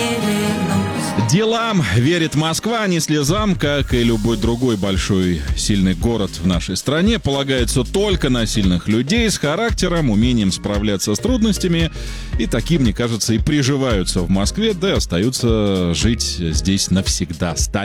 Делам верит Москва, не слезам, как и любой другой большой сильный город в нашей стране, полагается только на сильных людей с характером, умением справляться с трудностями, и такие, мне кажется, и приживаются в Москве, да и остаются жить здесь навсегда.